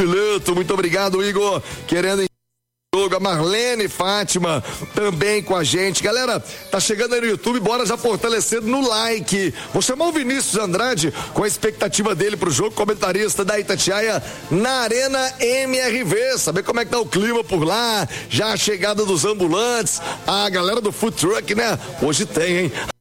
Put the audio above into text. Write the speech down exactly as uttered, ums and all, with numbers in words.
Fileto, muito obrigado, Igor, querendo a Marlene Fátima também com a gente. Galera, tá chegando aí no YouTube, bora já fortalecendo no like. Vou chamar o Vinícius Andrade com a expectativa dele pro jogo, comentarista da Itatiaia na Arena M R V, saber como é que tá o clima por lá, já a chegada dos ambulantes, a galera do food truck, né? Hoje tem, hein?